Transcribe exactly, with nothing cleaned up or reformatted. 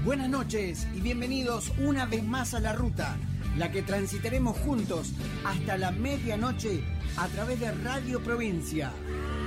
Buenas noches y bienvenidos una vez más a La Ruta, la que transitaremos juntos hasta la medianoche a través de Radio Provincia.